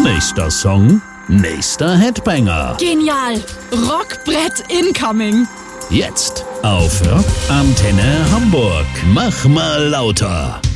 Nächster Song, nächster Headbanger. Genial! Rockbrett incoming! Jetzt auf Rock Antenne Hamburg. Mach mal lauter.